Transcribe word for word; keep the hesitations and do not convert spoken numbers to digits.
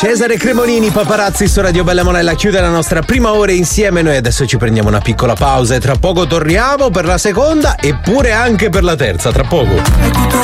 Cesare Cremonini, Paparazzi su Radio Bella Monella, chiude la nostra prima ora insieme. Noi adesso ci prendiamo una piccola pausa e tra poco torniamo per la seconda e pure anche per la terza, tra poco. È tutto